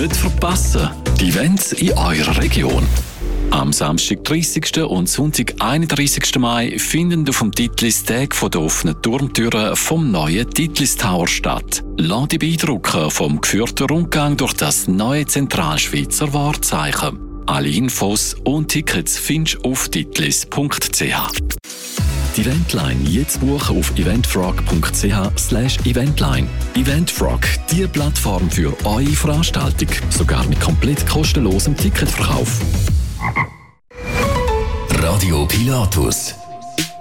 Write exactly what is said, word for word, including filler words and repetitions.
Nicht verpassen, die Events in eurer Region. Am Samstag, dreißigsten und Sonntag, einunddreißigsten Mai finden auf dem Titlis Tag der offenen Turmtüren vom neuen Titlis Tower statt. Lass dich beeindrucken vom geführten Rundgang durch das neue Zentralschweizer Wahrzeichen. Alle Infos und Tickets findest du auf titlis punkt c h. Die Eventline jetzt buchen auf eventfrog punkt c h slash eventline. Eventfrog, die Plattform für eure Veranstaltung, sogar mit komplett kostenlosem Ticketverkauf. Radio Pilatus.